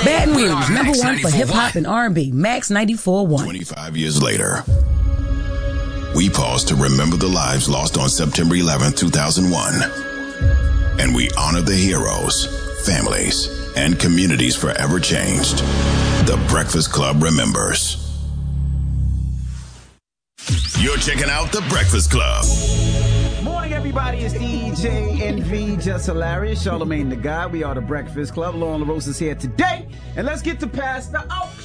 Baton Rouge, number one for hip-hop and R&B. Max 94.1. 25 years later, we pause to remember the lives lost on September 11, 2001. And we honor the heroes, families, and communities forever changed. The Breakfast Club remembers. You're checking out The Breakfast Club. Morning, everybody. It's DJ NV, Just Hilarious, Charlamagne the God. We are The Breakfast Club. Lauren LaRosa is here today. And let's get to pass the out.